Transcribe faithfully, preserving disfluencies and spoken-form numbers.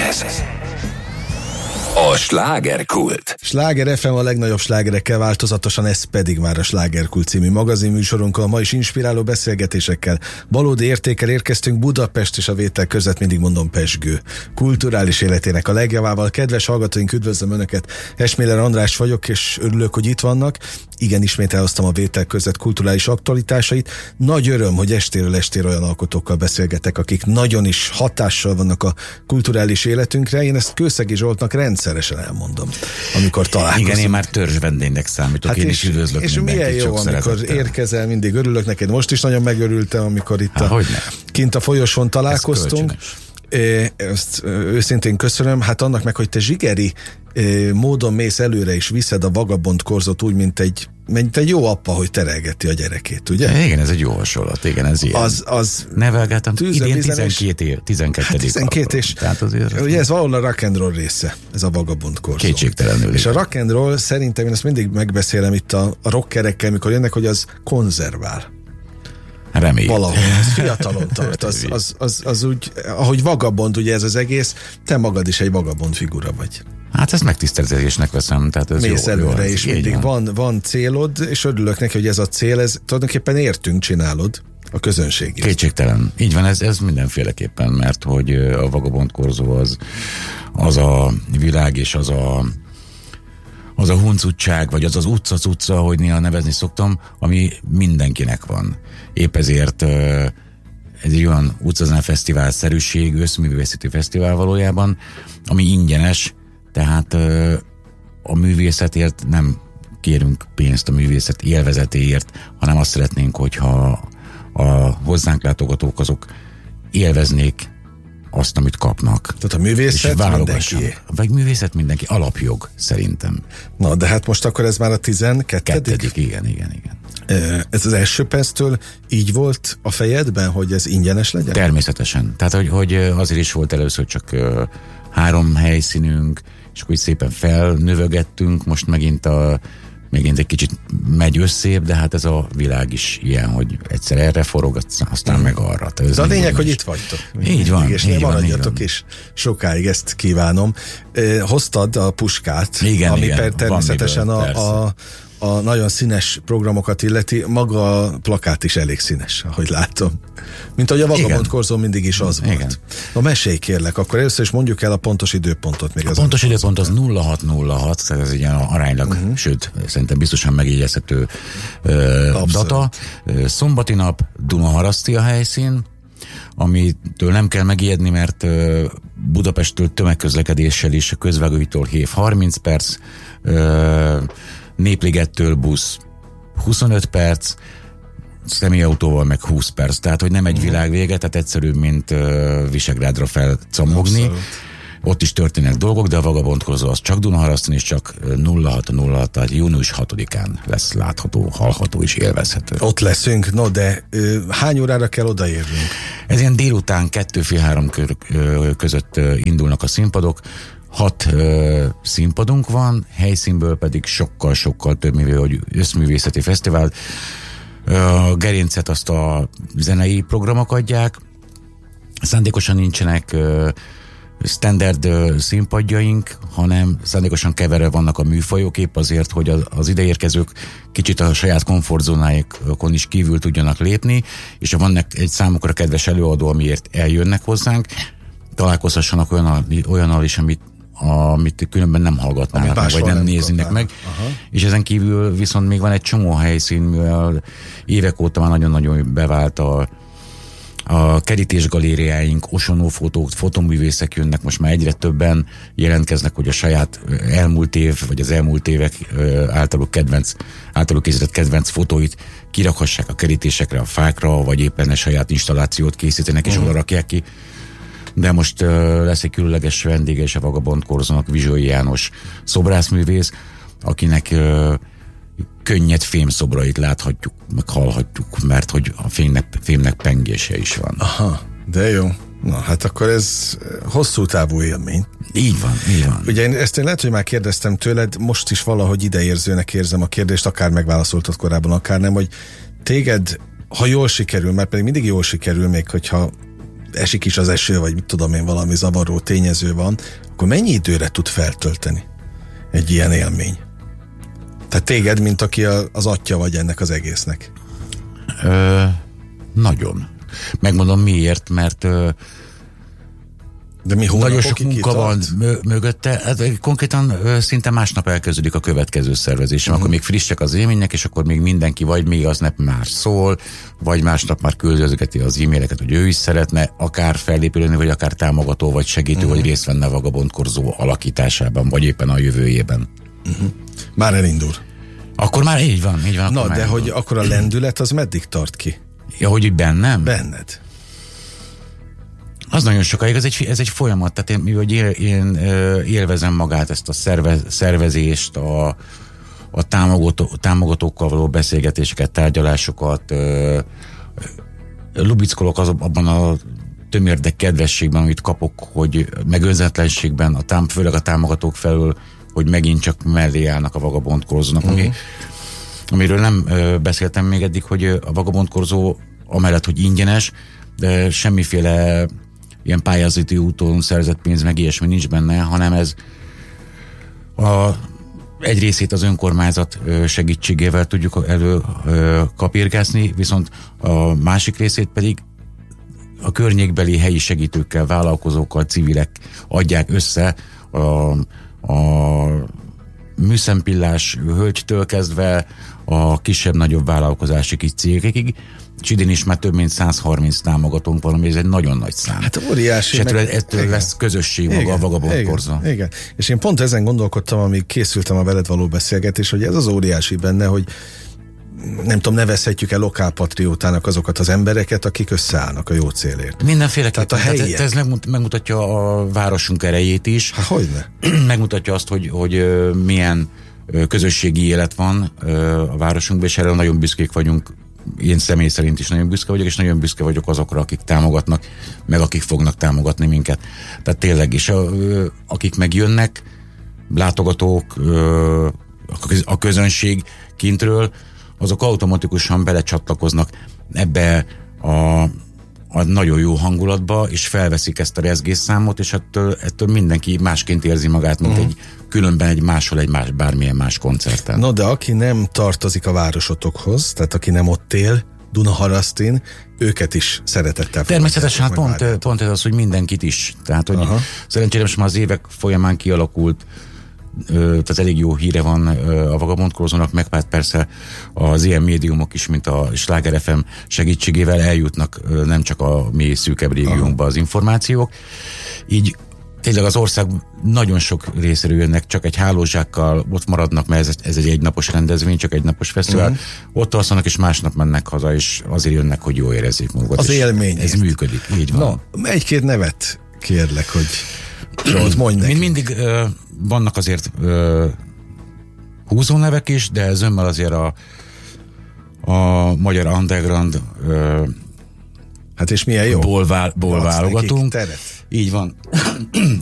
Ez a Slágerkult. Sláger ef em a legnagyobb slágerekkel változatosan, ez pedig már a Slágerkult című magazinműsorunkkal. Ma is inspiráló beszélgetésekkel, valódi értékkel érkeztünk Budapest és a vétel között, mindig mondom, pezsgő kulturális életének a legjavával. Kedves hallgatóink, üdvözlöm Önöket, Esméler András vagyok, és örülök, hogy itt vannak. Igen, ismét elhoztam a vétel között kulturális aktualitásait. Nagy öröm, hogy estéről estére olyan alkotókkal beszélgetek, akik nagyon is hatással vannak a kulturális életünkre. Én ezt Kőszegi Zsoltnak rendszeresen elmondom, amikor találkozunk. Igen, én már törzs vendégnek számítok, hát én is üdvözlök és mindenkit. És milyen jó, amikor szeretettel érkezel, mindig örülök neked. Most is nagyon megörültem, amikor itt Há, a, kint a folyosón találkoztunk. É, ezt őszintén köszönöm, hát annak meg, hogy te zsigeri é, módon mész előre és viszed a Vagabond korzót úgy, mint egy, mint egy jó apa, hogy terelgeti a gyerekét, ugye? Igen, ez egy jó hasonlat, igen, ez ilyen. Az, az nevelgettem, idén tizenkét év, tizenkettedik Hát tizenkét és tehát azért ugye ez valahol a rock and roll része, ez a Vagabond korzó. Kétségtelenül. És a rock and roll szerintem, én ezt mindig megbeszélem itt a, a rockerekkel, mikor jönnek, hogy az konzervál. Reméljük. Valahol, ez fiatalon tart, az, az, az, az úgy, ahogy vagabond ugye ez az egész, te magad is egy vagabond figura vagy. Hát ezt megtiszteltetésnek veszem, tehát ez mész jó. előre, jó, és mindig van, van célod, és örülök neki, hogy ez a cél, ez tulajdonképpen értünk csinálod a közönségét. Kétségtelen. Így van, ez, ez mindenféleképpen, mert hogy a Vagabond korzó az, az a világ, és az a az a huncutság, vagy az az utca-cucca, ahogy néha nevezni szoktam, ami mindenkinek van. Épp ezért ez egy olyan utcazene fesztivál-szerűség, összművészeti fesztivál valójában, ami ingyenes, tehát a művészetért nem kérünk pénzt a művészet élvezetéért, hanem azt szeretnénk, hogyha a hozzánk látogatók azok élveznék azt, amit kapnak. Tehát a művészet mindenki. Vagy művészet mindenki, alapjog szerintem. Na, de hát most akkor ez már a tizenkettedik? Kettedik, igen, igen, igen. Ez az első perctől így volt a fejedben, hogy ez ingyenes legyen? Természetesen. Tehát, hogy, hogy azért is volt először csak uh, három helyszínünk, és akkor így szépen felnövögettünk, most megint a megint egy kicsit megy összébb, de hát ez a világ is ilyen, hogy egyszer erre forog, aztán hmm. meg arra. Ez a lényeg, hogy itt vagytok. Így van, és így maradjatok is sokáig, ezt kívánom. Hoztad a puskát, igen, ami igen, per természetesen miből, a, a, a nagyon színes programokat illeti, maga a plakát is elég színes, ahogy látom. Mint ahogy a Vagabond korzó mindig is az volt. Igen. Na mesélj kérlek, akkor először is mondjuk el a pontos időpontot. Még a az pontos időpont az nulla hat nulla hat, tehát ez egy ilyen aránylag, uh-huh. sőt, szerintem biztosan megjegyezhető uh, data. Szombati nap, Dunaharaszti a helyszín, amitől nem kell megijedni, mert uh, Budapesttől tömegközlekedéssel is, a közvágóitól hév harminc perc, uh, Népligettől busz huszonöt perc, személyautóval meg húsz perc, tehát hogy nem egy világvége, tehát egyszerűbb, mint uh, Visegrádra felcammogni. Abszolút. Ott is történnek dolgok, de a Vagabond korzó az csak Dunaharasztin, és csak nulla hat nulla hat, tehát június hatodikán lesz látható, hallható és élvezhető. Ott leszünk, no de uh, hány órára kell odaérnünk? Ez ilyen délután kettő fél három között uh, indulnak a színpadok. Hat uh, színpadunk van, helyszínből pedig sokkal-sokkal több, mivel hogy összművészeti fesztivál. A gerincet azt a zenei programok adják. Szándékosan nincsenek uh, standard uh, színpadjaink, hanem szándékosan keverve vannak a műfajok, épp azért, hogy az, az ideérkezők kicsit a saját komfortzónáikon is kívül tudjanak lépni, és ha vannak egy számukra kedves előadó, amiért eljönnek hozzánk, találkozhassanak olyannal, olyannal is, amit amit különben nem hallgatnának meg, vagy nem, nem néznének meg. Aha. És ezen kívül viszont még van egy csomó helyszín, mivel évek óta már nagyon-nagyon bevált a, a kerítésgalériáink, osonófotók, fotoművészek jönnek, most már egyre többen jelentkeznek, hogy a saját elmúlt év, vagy az elmúlt évek általuk kedvenc, általuk készített kedvenc fotóit kirakhassák a kerítésekre, a fákra, vagy éppen a saját installációt készítenek, és uh-huh. oda rakják ki. De most uh, lesz egy különleges vendége is a Vagabond korzónak, Vizsói János szobrászművész, akinek uh, könnyed fémszobrait láthatjuk, meg hallhatjuk, mert hogy a fémnek, fémnek pengése is van. Aha, de jó. Na, hát akkor ez hosszú távú élmény. Így van, így van. Ugye én, ezt én lehet, hogy már kérdeztem tőled, most is valahogy ideérzőnek érzem a kérdést, akár megválaszoltad korábban, akár nem, hogy téged, ha jól sikerül, mert pedig mindig jól sikerül, még hogyha esik is az eső, vagy mit tudom én, valami zavaró tényező van, akkor mennyi időre tud feltölteni egy ilyen élmény? Tehát téged, mint aki a, az atya vagy ennek az egésznek. Ö, nagyon. Megmondom miért, mert ö, de mi nagyon sok munka van mögötte, hát konkrétan ö, szinte másnap elkezdődik a következő szervezésem, uh-huh. akkor még frissek az élmények, és akkor még mindenki vagy még aznap már szól, vagy másnap már küldözgeti az e-maileket, hogy ő is szeretne akár fellépülni, vagy akár támogató, vagy segítő, uh-huh. vagy részt venne a Vagabond Korzó alakításában, vagy éppen a jövőjében. Uh-huh. Már elindul. Akkor már így van, így van. Na, de elindul. Hogy akkor a lendület az meddig tart ki? Ja, hogy bennem? Benned. Az nagyon sokáig, ez egy, ez egy folyamat, tehát én, hogy én, én élvezem magát, ezt a szerve, szervezést, a, a támogató, támogatókkal való beszélgetéseket, tárgyalásokat, ö, lubickolok az, abban a tömérdek kedvességben, amit kapok, hogy meg önzetlenségben, a tám, főleg a támogatók felől, hogy megint csak mellé állnak a Vagabond Korzónak, uh-huh. ami, amiről nem ö, beszéltem még eddig, hogy a Vagabond Korzó amellett, hogy ingyenes, de semmiféle ilyen pályázati úton szerzett pénz, meg ilyesmi nincs benne, hanem ez a, egy részét az önkormányzat segítségével tudjuk elő kapirgászni, viszont a másik részét pedig a környékbeli helyi segítőkkel, vállalkozókkal, civilek adják össze a, a műszempillás hölgytől kezdve a kisebb-nagyobb vállalkozási kis cégekig, és idén is már több mint száz harminc támogatónk van, ami ez egy nagyon nagy szám. Hát óriási. És ettől, ettől lesz közösség maga igen, a Vagabond Korzó. Igen, igen. És én pont ezen gondolkodtam, amíg készültem a veled való beszélgetés, hogy ez az óriási benne, hogy nem tudom, nevezhetjük el lokálpatriótának azokat az embereket, akik összeállnak a jó célért. Mindenféleképpen. Tehát a helyiek. Tehát ez megmutatja a városunk erejét is. Hát hogyne. Megmutatja azt, hogy, hogy milyen közösségi élet van a városunkban, és erre nagyon büszkék vagyunk. Én személy szerint is nagyon büszke vagyok, és nagyon büszke vagyok azokra, akik támogatnak, meg akik fognak támogatni minket. Tehát tényleg is, a, akik megjönnek, látogatók, a közönség kintről, azok automatikusan belecsatlakoznak ebbe a, a nagyon jó hangulatba, és felveszik ezt a rezgésszámot, és ettől, ettől mindenki másként érzi magát, mint uh-huh. egy különben egy máshol, egy más, bármilyen más koncerten. No, de aki nem tartozik a városotokhoz, tehát aki nem ott él, Dunaharasztin, őket is szeretettel természetesen, hát pont, pont ez az, hogy mindenkit is. Tehát, hogy uh-huh. szerencsére most már az évek folyamán kialakult, tehát elég jó híre van a Vagabond Korzónak, meg hát persze az ilyen médiumok is, mint a Sláger ef em segítségével eljutnak nem csak a mi szűkebb régiónkba az információk. Így tényleg az ország nagyon sok részéről jönnek, csak egy hálózsákkal ott maradnak, mert ez, ez egy egynapos rendezvény, csak egy napos fesztivál. Uh-huh. Ott alszanak, és másnap mennek haza, és azért jönnek, hogy jól érezzék magukat. Az élmény. Ez működik, így van. No, egy-két nevet kérlek, hogy Zsolt, mondj nekünk. Mint mindig uh, vannak azért uh, húzónevek is, de zömmel azért a, a magyar underground uh, hát és milyen jó. ból, vál, ból válogatunk. Nekik, így van.